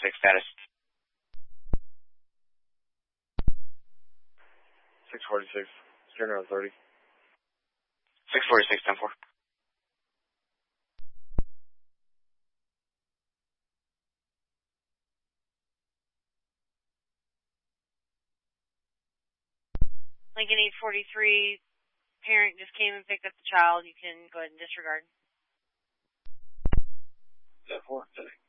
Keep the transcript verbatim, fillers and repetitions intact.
forty-six status. six forty-six, zero thirty. six forty-six, ten four. Lincoln eight forty-three, parent just came and picked up the child. You can go ahead and disregard. ten four,